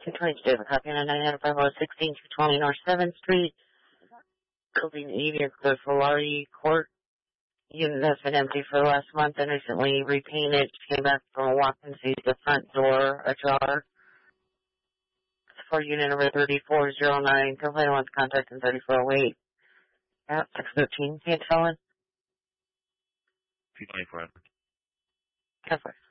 220 David, copy on 90516 220 North 7th Street. Building 80 the Solari Court. Unit has been empty for the last month and recently repainted. Came back from a walk and sees the front door ajar. For unit number 3409, complaint wants contact in 3408. At 613, can't tell it. 224. That's right.